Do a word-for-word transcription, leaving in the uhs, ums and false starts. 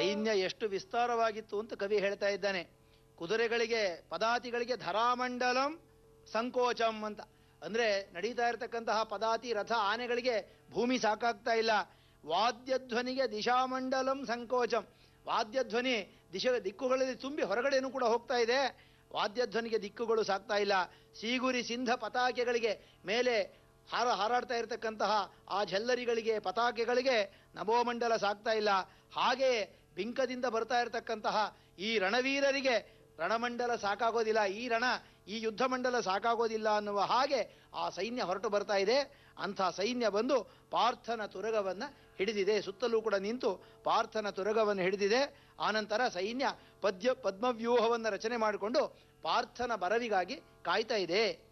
ಸೈನ್ಯ ಎಷ್ಟು ವಿಸ್ತಾರವಾಗಿತ್ತು ಅಂತ ಕವಿ ಹೇಳ್ತಾ ಇದ್ದಾನೆ. ಕುದುರೆಗಳಿಗೆ, ಪದಾತಿಗಳಿಗೆ ಧರಾಮಂಡಲಂ ಸಂಕೋಚಂ ಅಂತ. ಅಂದ್ರೆ ನಡೀತಾ ಇರತಕ್ಕಂತಹ ಪದಾತಿ, ರಥ, ಆನೆಗಳಿಗೆ ಭೂಮಿ ಸಾಕಾಗ್ತಾ ಇಲ್ಲ. ವಾದ್ಯಧ್ವನಿಗೆ ದಿಶಾಮಂಡಲಂ ಸಂಕೋಚಂ. ವಾದ್ಯಧ್ವನಿ ದಿಶ ದಿಕ್ಕುಗಳಲ್ಲಿ ತುಂಬಿ ಹೊರಗಡೆನೂ ಕೂಡ ಹೋಗ್ತಾ ಇದೆ. ವಾದ್ಯಧ್ವನಿಗೆ ದಿಕ್ಕುಗಳು ಸಾಕ್ತಾ ಇಲ್ಲ. ಸೀಗುರಿ ಸಿಂಧ ಪತಾಕೆಗಳಿಗೆ, ಮೇಲೆ ಹಾರ ಹಾರಾಡ್ತಾ ಇರತಕ್ಕಂತಹ ಆ ಝಲ್ಲರಿಗಳಿಗೆ, ಪತಾಕೆಗಳಿಗೆ ನಭೋಮಂಡಲ ಸಾಕ್ತಾ ಇಲ್ಲ. ಹಾಗೆಯೇ ಬಿಂಕದಿಂದ ಬರ್ತಾ ಇರತಕ್ಕಂತಹ ಈ ರಣವೀರರಿಗೆ ರಣಮಂಡಲ ಸಾಕಾಗೋದಿಲ್ಲ, ಈ ರಣ ಈ ಯುದ್ಧ ಮಂಡಲ ಸಾಕಾಗೋದಿಲ್ಲ ಅನ್ನುವ ಹಾಗೆ ಆ ಸೈನ್ಯ ಹೊರಟು ಬರ್ತಾ ಇದೆ. ಅಂಥ ಸೈನ್ಯ ಬಂದು ಪಾರ್ಥನ ತುರಗವನ್ನು ಹಿಡಿದಿದೆ. ಸುತ್ತಲೂ ಕೂಡ ನಿಂತು ಪಾರ್ಥನ ತುರಗವನ್ನು ಹಿಡಿದಿದೆ. ಆನಂತರ ಸೈನ್ಯ ಪದ್ಯ ಪದ್ಮವ್ಯೂಹವನ್ನು ರಚನೆ ಮಾಡಿಕೊಂಡು ಪಾರ್ಥನ ಬರವಿಗಾಗಿ ಕಾಯ್ತಾ ಇದೆ.